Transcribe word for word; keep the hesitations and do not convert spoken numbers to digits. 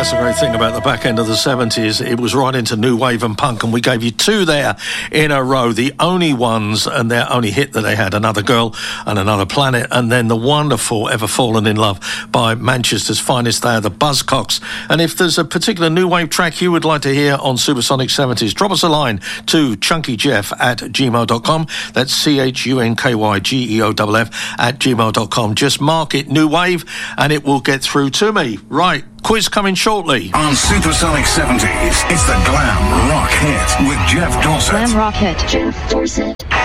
That's the great thing about the back end of the seventies. It was right into new wave and punk, and we gave you two there in a row, the only ones, and their only hit that they had, Another Girl and Another Planet, and then the wonderful Ever Fallen in Love by Manchester's finest. They are the Buzzcocks. And if there's a particular new wave track you would like to hear on Supersonic seventies, drop us a line to chunkyjeff at gmail dot com. That's C H U N K Y G E O F F at gmail dot com. Just mark it new wave and it will get through to me. Right, quiz coming shortly. On Supersonic seventies, it's the Glam Rock Hit with Jeff Dorset. Glam Rock Hit. Jeff Dorset.